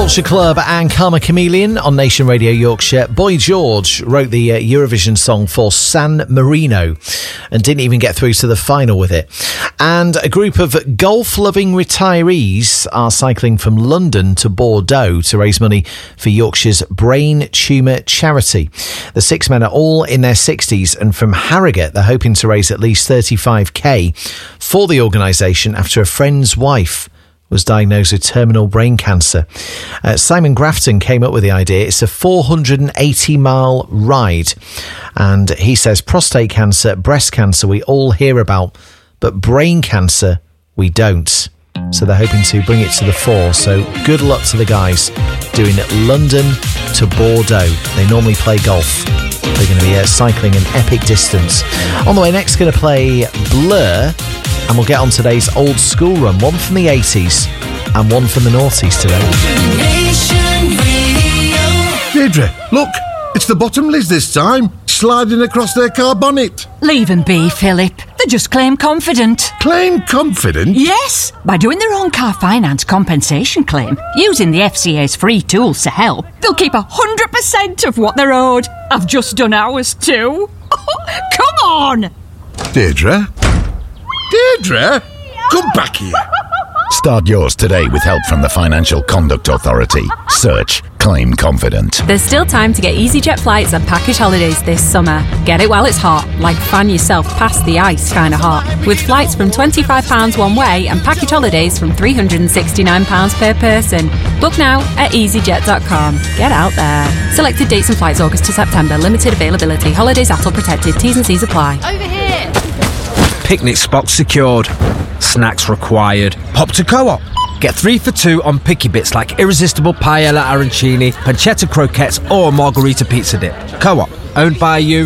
Culture Club and Karma Chameleon on Nation Radio Yorkshire. Boy George wrote the Eurovision song for San Marino and didn't even get through to the final with it. And a group of golf-loving retirees are cycling from London to Bordeaux to raise money for Yorkshire's brain tumour charity. The 6 men are all in their 60s, and from Harrogate they're hoping to raise at least 35k for the organisation after a friend's wife was diagnosed with terminal brain cancer. Simon Grafton came up with the idea. It's a 480-mile ride. And he says prostate cancer, breast cancer, we all hear about, but brain cancer, we don't. So they're hoping to bring it to the fore. So good luck to the guys doing London to Bordeaux. They normally play golf. They're going to be cycling an epic distance. On the way next, going to play Blur. And we'll get on today's old school run, one from the 80s and one from the noughties today. Deirdre, look, it's the Bottomleys this time, sliding across their car bonnet. Leave them be, Philip. They're just claim confident. Claim confident? Yes, by doing their own car finance compensation claim, using the FCA's free tools to help, they'll keep 100% of what they're owed. I've just done ours too. Come on! Deirdre? Deirdre? Come back here. Start yours today with help from the Financial Conduct Authority. Search Claim Confident. There's still time to get EasyJet flights and package holidays this summer. Get it while it's hot, like fan yourself past the ice kind of hot. With flights from £25 one way and package holidays from £369 per person. Book now at easyjet.com. Get out there. Selected dates and flights August to September. Limited availability. Holidays ATOL protected. T's and C's apply. Over here. Picnic spots secured. Snacks required. Pop to Co-op. Get 3 for 2 on picky bits like irresistible paella arancini, pancetta croquettes or margarita pizza dip. Co-op, owned by you,